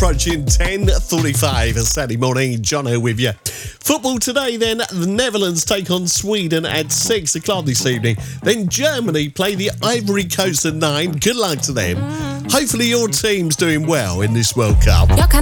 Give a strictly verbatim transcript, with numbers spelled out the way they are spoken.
approaching ten thirty-five Saturday morning. Jono with you. Football today then, the Netherlands take on Sweden at six o'clock this evening. Then Germany play the Ivory Coast at nine. Good luck to them. Hopefully your team's doing well in this World Cup.